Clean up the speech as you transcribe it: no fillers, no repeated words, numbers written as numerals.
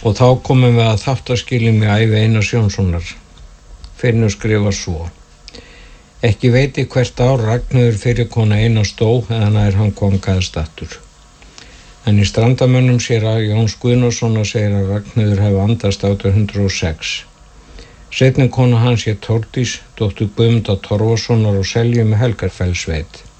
Og þá komum við að þáttaskilum í ævi Einars Jónssonar. Finnur skrifar svo: Ekki veit ég hvert ár Ragnheiður fyrir kona Einars dó eða nær hann kvangaðist aftur. En í Strandamönnum séra Jóns Guðnasonar segir að Ragnheiður hefði andast 1806. Seinni kona hans hét Þórdís, dóttir Guðmundar Torfasonar og Selju með Helgafellssveit.